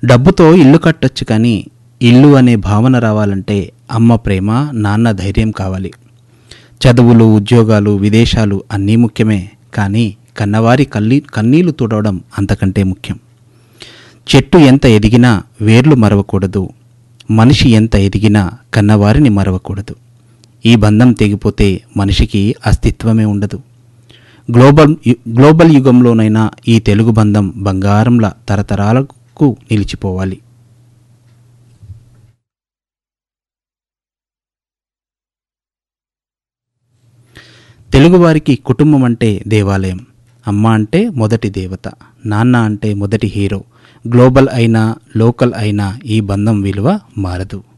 డబ్బుతో ఇల్లు కట్టొచ్చు కానీ ఇల్లు అనే భావన రావాలంటే అమ్మ ప్రేమ, నాన్న ధైర్యం కావాలి. చదువులు, ఉద్యోగాలు, విదేశాలు అన్నీ ముఖ్యమే, కానీ కన్నవారి కన్నీళ్లు తుడవడం అంతకంటే ముఖ్యం. చెట్టు ఎంత ఎదిగినా వేర్లు మరవకూడదు. మనిషి ఎంత ఎదిగినా కన్నవారిని మరవకూడదు. ఈ బంధం తెగిపోతే మనిషికి అస్తిత్వమే ఉండదు. గ్లోబల్ యుగంలోనైనా ఈ తెలుగు బంధం బంగారంలా తరతరాలకు నిలిచిపోవాలి. తెలుగువారికి కుటుంబం అంటే దేవాలయం. అమ్మ అంటే మొదటి దేవత, నాన్న అంటే మొదటి హీరో. గ్లోబల్ అయినా లోకల్ అయినా ఈ బంధం విలువ మారదు.